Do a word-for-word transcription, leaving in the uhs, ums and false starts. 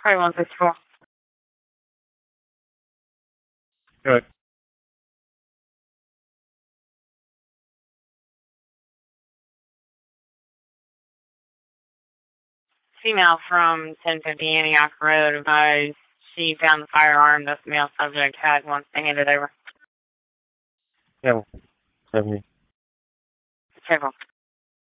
Probably one fifty-four. Good. Female from ten fifty Antioch Road advised she found the firearm that the male subject had once they handed over. Yeah, seventy. Several.